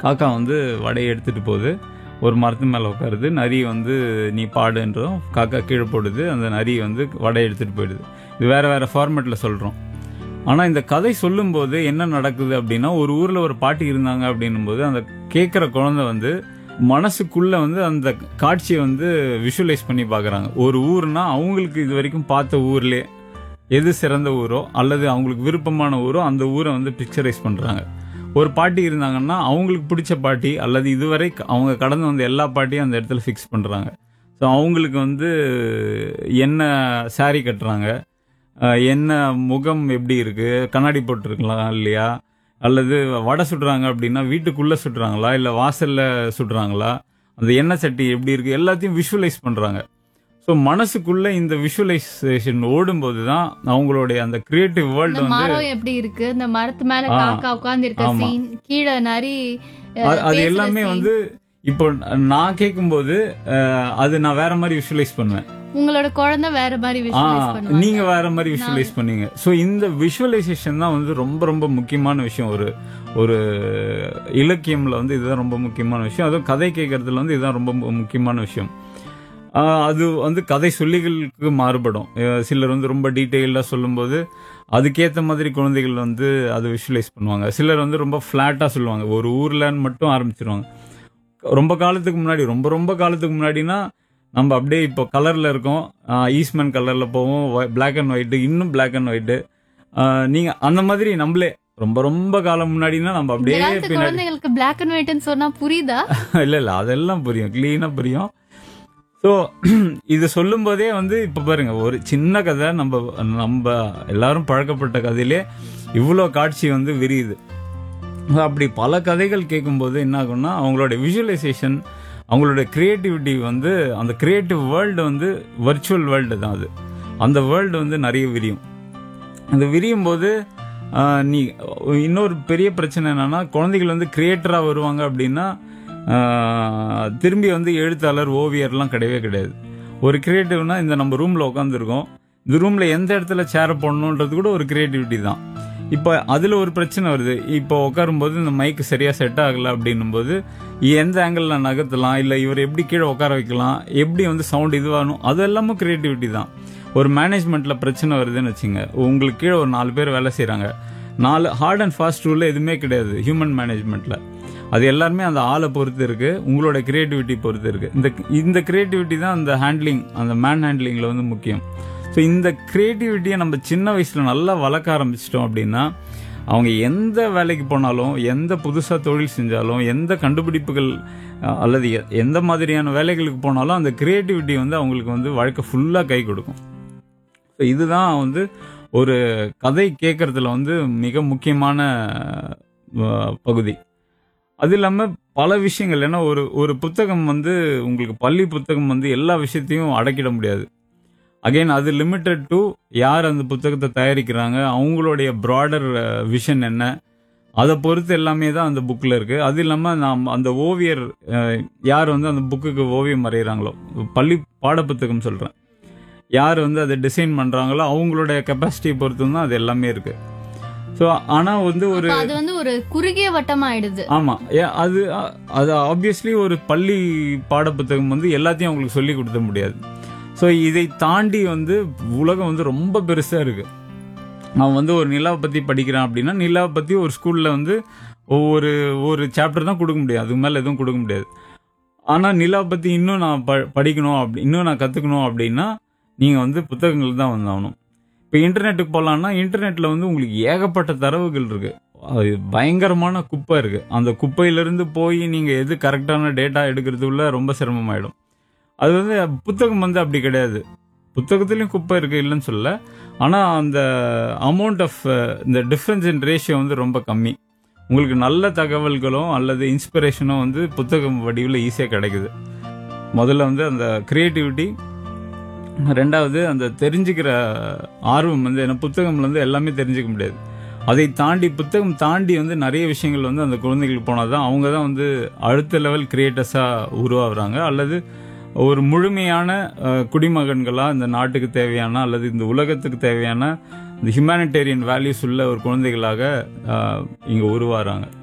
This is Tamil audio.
காக்கா வந்து வடையை எடுத்துகிட்டு போகுது, ஒரு மரத்து மேலே உட்காருது. நரி வந்து நீ பாடுன்றதும் காக்கா கீழே போடுது, அந்த நரி வந்து வடையை எடுத்துகிட்டு போயிடுது. இது வேறு வேறு ஃபார்மேட்டில் சொல்கிறோம். ஆனால் இந்த கதை சொல்லும்போது என்ன நடக்குது அப்படின்னா, ஒரு ஊரில் ஒரு பாட்டி இருந்தாங்க அப்படின்னும் போது அந்த கேட்குற குழந்தை வந்து மனசுக்குள்ளே வந்து அந்த காட்சியை வந்து விஷுவலைஸ் பண்ணி பார்க்குறாங்க. ஒரு ஊர்னா அவங்களுக்கு இது வரைக்கும் பார்த்த ஊர்லேயே எது சிறந்த ஊரோ அல்லது அவங்களுக்கு விருப்பமான ஊரோ அந்த ஊரை வந்து பிக்சரைஸ் பண்ணுறாங்க. ஒரு பாட்டி இருந்தாங்கன்னா அவங்களுக்கு பிடிச்ச பாட்டி அல்லது இதுவரை அவங்க கடந்து வந்த எல்லா பாட்டியும் அந்த இடத்துல ஃபிக்ஸ் பண்ணுறாங்க. ஸோ அவங்களுக்கு வந்து என்ன சாரி கட்டுறாங்க, என்ன முகம் எப்படி இருக்குது, கண்ணாடி போட்டிருக்கலாம் இல்லையா, அல்லது வடை சுடுறாங்க அப்படின்னா வீட்டுக்குள்ளே சுடுறாங்களா இல்லை வாசலில் சுடுறாங்களா, அந்த எண்ணெய் சட்டி எப்படி இருக்குது, எல்லாத்தையும் விஷுவலைஸ் பண்ணுறாங்க. ஸோ மனசுக்குள்ள இந்த விஷுவலைசேஷன் ஓடும்போது தான் அவங்களுடைய அந்த கிரியேட்டிவ் வேர்ல்டு வந்து மரம் எப்படி இருக்கு, இந்த மரத்து மேல காக்கா உட்கார்ந்து இருக்க சீன், கீழே நரி அது எல்லாமே வந்து இப்போ நான் கேட்கும்போது அது நான் வேற மாதிரி விஷுவலைஸ் பண்ணுவேன், உங்களோட குழந்தை வேற மாதிரி விஷுவலைஸ் பண்ணுவாங்க, நீங்க வேற மாதிரி விஷுவலைஸ் பண்ணீங்க. ஸோ இந்த விஷுவலைசேஷன் தான் வந்து ரொம்ப ரொம்ப முக்கியமான விஷயம். ஒரு இலக்கியம்ல வந்து இதுதான் ரொம்ப முக்கியமான விஷயம். அதுவும் கதை கேட்கறதுல வந்து இதுதான் ரொம்ப முக்கியமான விஷயம். அது வந்து கதை சொல்லிகளுக்கு மாறுபடும். சிலர் வந்து ரொம்ப டீட்டெயிலாக சொல்லும்போது அதுக்கேற்ற மாதிரி குழந்தைகள் வந்து அதை விஷுவலைஸ் பண்ணுவாங்க. சிலர் வந்து ரொம்ப ஃப்ளாட்டாக சொல்லுவாங்க, ஒரு ஊர்லன்னு மட்டும் ஆரம்பிச்சிருவாங்க. ரொம்ப காலத்துக்கு முன்னாடி, ரொம்ப ரொம்ப காலத்துக்கு முன்னாடினா நம்ம அப்படியே இப்போ கலரில் இருக்கோம், ஈஸ்ட்மேன் கலரில் போவோம், பிளாக் அண்ட் ஒயிட்டு, இன்னும் பிளாக் அண்ட் ஒயிட்டு. நீங்கள் அந்த மாதிரி நம்மளே ரொம்ப ரொம்ப காலம் முன்னாடினா நம்ம அப்படியே குழந்தைகளுக்கு பிளாக் அண்ட் ஒயிட்னு சொன்னா புரியுதா? இல்லை அதெல்லாம் புரியும், கிளீனாக புரியும். ஸோ இது சொல்லும் போதே வந்து இப்போ பாருங்க, ஒரு சின்ன கதை நம்ம எல்லாரும் பழக்கப்பட்ட கதையிலே இவ்வளோ காட்சி வந்து விரியுது. அப்படி பல கதைகள் கேட்கும்போது என்ன ஆகும்னா அவங்களோட விஷுவலைசேஷன், அவங்களோட கிரியேட்டிவிட்டி வந்து அந்த கிரியேட்டிவ் வேர்ல்டு வந்து வர்ச்சுவல் வேர்ல்டு தான். அது அந்த வேர்ல்டு வந்து நிறைய விரியும். அந்த விரியும் போது நீ இன்னொரு பெரிய பிரச்சனை என்னன்னா, குழந்தைகள் வந்து கிரியேட்டராக வருவாங்க அப்படின்னா திரும்பி வந்து எழுத்தாளர் ஓவியர்லாம் கிடையவே கிடையாது. ஒரு கிரியேட்டிவ்னா இந்த நம்ம ரூமில் உட்காந்துருக்கோம், இந்த ரூமில் எந்த இடத்துல சேரை போடணுன்றது கூட ஒரு கிரியேட்டிவிட்டி தான். இப்போ அதில் ஒரு பிரச்சனை வருது. இப்போ உட்காரும்போது இந்த மைக்கு சரியாக செட் ஆகலை அப்படின்னும் போது எந்த ஆங்கிளில் நகர்த்தலாம், இல்லை இவர் எப்படி கீழே உட்கார வைக்கலாம், எப்படி வந்து சவுண்ட் இதுவாகணும், அது எல்லாமே கிரியேட்டிவிட்டி தான். ஒரு மேனேஜ்மெண்ட்டில் பிரச்சனை வருதுன்னு வச்சுங்க, உங்களுக்கு கீழே ஒரு 4 பேர் வேலை செய்கிறாங்க, 4 ஹார்ட் அண்ட் ஃபாஸ்ட் ரூலில் எதுவுமே கிடையாது ஹியூமன் மேனேஜ்மெண்ட்டில். அது எல்லாருமே அந்த ஆளை பொறுத்து இருக்கு, உங்களோட கிரியேட்டிவிட்டி பொறுத்து இருக்கு. இந்த கிரியேட்டிவிட்டி தான் அந்த ஹேண்ட்லிங், அந்த மேன் ஹேண்ட்லிங்கில் வந்து முக்கியம். ஸோ இந்த கிரியேட்டிவிட்டியை நம்ம சின்ன வயசில் நல்லா வளர்க்க ஆரம்பிச்சிட்டோம் அப்படின்னா அவங்க எந்த வேலைக்கு போனாலும், எந்த புதுசாக தொழில் செஞ்சாலும், எந்த கண்டுபிடிப்புகள் அல்லது எந்த மாதிரியான வேலைகளுக்கு போனாலும் அந்த கிரியேட்டிவிட்டி வந்து அவங்களுக்கு வந்து வாழ்க்கை ஃபுல்லாக கை கொடுக்கும். ஸோ இதுதான் வந்து ஒரு கதை கேட்கறதுல வந்து மிக முக்கியமான பகுதி. அது இல்லாமல் பல விஷயங்கள், ஏன்னா ஒரு புத்தகம் வந்து உங்களுக்கு பள்ளி புத்தகம் வந்து எல்லா விஷயத்தையும் அடக்கிட முடியாது. அகைன் அது லிமிட்டட் டு யார் அந்த புத்தகத்தை தயாரிக்கிறாங்க, அவங்களுடைய ப்ராடர் விஷன் என்ன, அதை பொறுத்து எல்லாமே தான் அந்த புக்கில் இருக்குது. அது இல்லாமல் நாம் அந்த ஓவியர் யார் வந்து அந்த புக்குக்கு ஓவியம் வரைகிறாங்களோ, பள்ளி பாடப்புத்தகம் சொல்கிறேன், யார் வந்து அதை டிசைன் பண்ணுறாங்களோ அவங்களுடைய கெப்பாசிட்டியை பொறுத்து தான் அது எல்லாமே இருக்குது. ஸோ ஆனால் வந்து அது வந்து ஒரு குறுகிய வட்டம் ஆயிடுது. ஆமாம், அது ஆப்வியஸ்லி ஒரு பள்ளி பாடப்புத்தகம் வந்து எல்லாத்தையும் அவங்களுக்கு சொல்லி கொடுத்த முடியாது. ஸோ இதை தாண்டி வந்து உலகம் வந்து ரொம்ப பெருசாக இருக்குது. நான் வந்து ஒரு நிலாவை பற்றி படிக்கிறேன் அப்படின்னா நிலாவை பற்றி ஒரு ஸ்கூலில் வந்து ஒரு சாப்டர் தான் கொடுக்க முடியும், அதுக்கு மேலே எதுவும் கொடுக்க முடியாது. ஆனால் நிலாவை பற்றி இன்னும் நான் படிக்கணும், இன்னும் நான் கற்றுக்கணும் அப்படின்னா நீங்கள் வந்து புத்தகங்கள் தான் வந்தாகணும். இப்போ இன்டர்நெட்டுக்கு போகலான்னா இன்டர்நெட்டில் வந்து உங்களுக்கு ஏகப்பட்ட தரவுகள் இருக்குது, அது பயங்கரமான குப்பை இருக்குது. அந்த குப்பையிலேருந்து போய் நீங்கள் எது கரெக்டான டேட்டா எடுக்கிறதுக்குள்ள ரொம்ப சிரமமாயிடும். அது வந்து புத்தகம் வந்து அப்படி கிடையாது. புத்தகத்துலேயும் குப்பை இருக்குது, இல்லைன்னு சொல்ல, ஆனால் அந்த அமௌண்ட் ஆஃப் இந்த டிஃப்ரென்ஸ் இன் ரேஷியோ வந்து ரொம்ப கம்மி. உங்களுக்கு நல்ல தகவல்களும் அல்லது இன்ஸ்பிரேஷனும் வந்து புத்தகம் வடிவில் ஈஸியாக கிடைக்குது. முதல்ல வந்து அந்த கிரியேட்டிவிட்டி, ரெண்டாவது அந்த தெரிஞ்சுக்கிற ஆர்வம் வந்து, ஏன்னா புத்தகம்ல வந்து எல்லாமே தெரிஞ்சுக்க முடியாது. அதை தாண்டி புத்தகம் தாண்டி வந்து நிறைய விஷயங்கள் வந்து அந்த குழந்தைகளுக்கு போனால் தான் அவங்க தான் வந்து அடுத்த லெவல் கிரியேட்டர்ஸாக உருவாகிறாங்க, அல்லது ஒரு முழுமையான குடிமகன்களாக இந்த நாட்டுக்கு தேவையான அல்லது இந்த உலகத்துக்கு தேவையான இந்த ஹியூமனிடேரியன் வேல்யூஸ் உள்ள ஒரு குழந்தைகளாக இங்கே உருவாகிறாங்க.